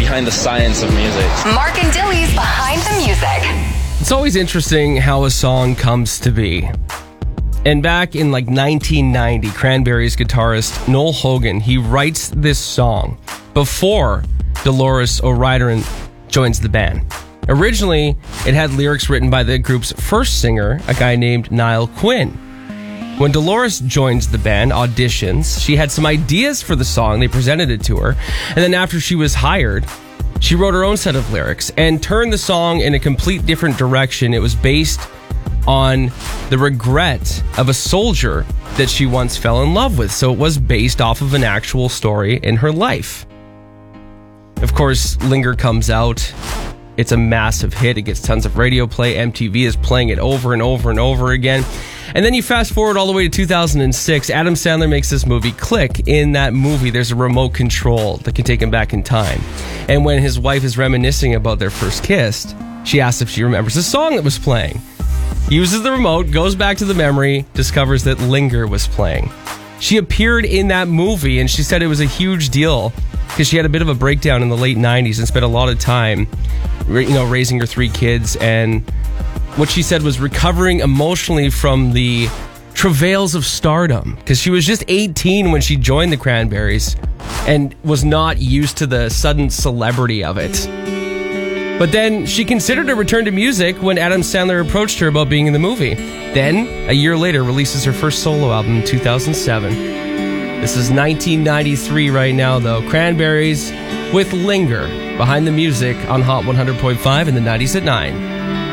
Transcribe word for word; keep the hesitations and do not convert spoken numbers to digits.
behind the science of music. Mark and Dilly's Behind the Music. It's always interesting how a song comes to be. And back in like nineteen ninety, Cranberries guitarist Noel Hogan, he writes this song before Dolores O'Riordan joins the band. Originally, it had lyrics written by the group's first singer, a guy named Niall Quinn. When Dolores joins the band, auditions, she had some ideas for the song. They presented it to her. And then after she was hired, she wrote her own set of lyrics and turned the song in a complete different direction. It was based on the regret of a soldier that she once fell in love with. So it was based off of an actual story in her life. Of course, Linger comes out. It's a massive hit. It gets tons of radio play. M T V is playing it over and over and over again. And then you fast forward all the way to two thousand six. Adam Sandler makes this movie Click. In that movie, there's a remote control that can take him back in time. And when his wife is reminiscing about their first kiss, she asks if she remembers the song that was playing. He uses the remote, goes back to the memory, discovers that Linger was playing. She appeared in that movie, and she said it was a huge deal because she had a bit of a breakdown in the late nineties and spent a lot of time, you know, raising her three kids. And what she said was recovering emotionally from the travails of stardom, because she was just eighteen when she joined the Cranberries and was not used to the sudden celebrity of it. But then she considered a return to music when Adam Sandler approached her about being in the movie. Then, a year later, releases her first solo album in two thousand seven. This is nineteen ninety-three right now, though. Cranberries with Linger, Behind the Music on Hot one hundred point five in the nineties at nine.